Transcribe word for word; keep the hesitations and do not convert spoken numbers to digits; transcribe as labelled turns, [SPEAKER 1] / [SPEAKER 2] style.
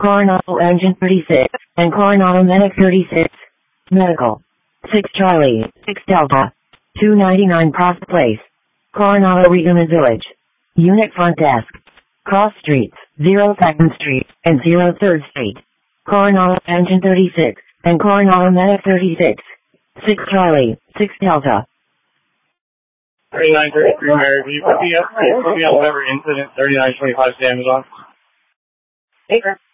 [SPEAKER 1] Coronado Engine thirty-six, and Coronado Medic thirty-six. Medical. six Charlie, six Delta. two ninety-nine Prospect Place. Coronado Regaman Village. Unit Front Desk. Cross Streets, zero second Street, and zero third Street. Coronado Engine thirty-six, and Coronado Medic thirty-six. six Charlie, six Delta.
[SPEAKER 2] thirty-nine thirty-three Mary, will you put me up, put me up whatever incident thirty-nine twenty-five Sam is on?
[SPEAKER 1] Paper.